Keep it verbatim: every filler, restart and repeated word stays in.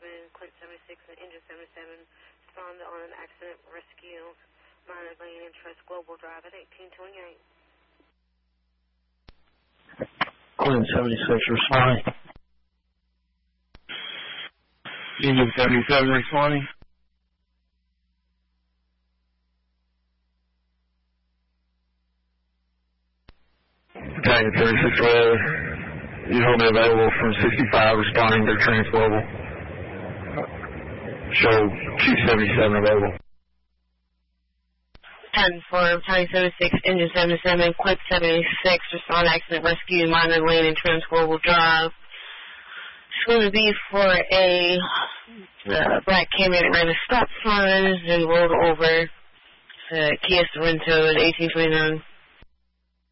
seventy-seven, Quint seventy-six, and Engine seventy-seven responded on an accident rescue minor lane and Trust Global Drive at eighteen twenty-eight. Quint seventy-six responding. Engine seventy-seven responding. Tank thirty-six twelve. You hold me available from sixty-five responding to Trans Global. Show Q seventy-seven available. ten for Tank seventy-six, Engine seventy-seven, Quint seventy-six, respond accident rescue minor lane and Trans Global Drive. It's going to be for a uh, black Camry that ran a stop sign and rolled over uh, Kia Sorento at eighteen twenty-nine.